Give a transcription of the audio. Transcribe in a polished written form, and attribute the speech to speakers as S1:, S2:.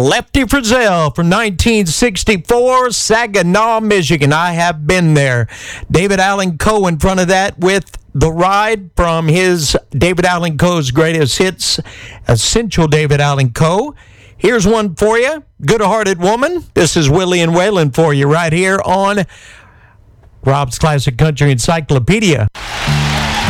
S1: Lefty Frizzell from 1964, Saginaw, Michigan. I have been there. David Allan Coe in front of that with The Ride from his David Allan Coe's Greatest Hits, Essential David Allan Coe. Here's one for you, Good-Hearted Woman. This is Willie and Waylon for you right here on Rob's Classic Country Encyclopedia.